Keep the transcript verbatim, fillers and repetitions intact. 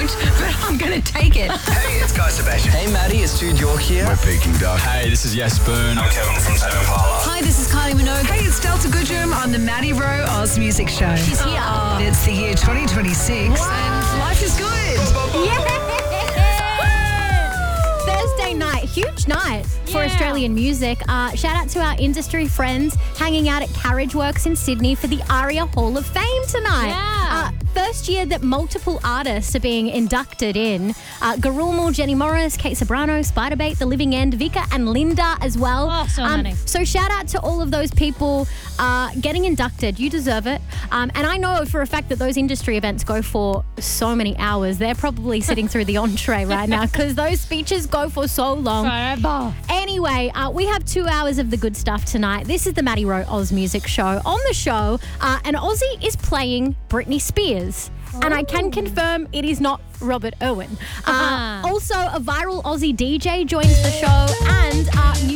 script, but I'm going to take it. Hey, it's Guy Sebastian. Hey, Maddie, it's Jude York here. We're Peking Duck. Hey, this is Yes Boone. I'm Kevin from Tame Impala. Hi, this is Kylie Minogue. Hey, it's Delta Goodrum on the Maddie Rowe Oz Music Show. She's here. It's the year twenty twenty-six and life is good. Yeah. Thursday night, huge night for Yeah. Australian music. Uh, shout out to our industry friends hanging out at Carriage Works in Sydney for the ARIA Hall of Fame tonight. Yeah. Uh, first year that multiple artists are being inducted in. Uh, Garulmal, Jenny Morris, Kate Sobrano, Spiderbait, The Living End, Vika and Linda as well. Oh, so many. So shout out to all of those people uh, getting inducted. You deserve it. Um, and I know for a fact that those industry events go for so many hours. They're probably sitting through the entree right now because those speeches go for so long. Forever. Anyway, uh, we have two hours of the good stuff tonight. This is the Maddie Rowe Oz Music Show. On the show, uh, an Aussie is playing Britney Spears. And I can confirm it is not Robert Irwin. Uh, also, a viral Aussie D J joins the show, and uh,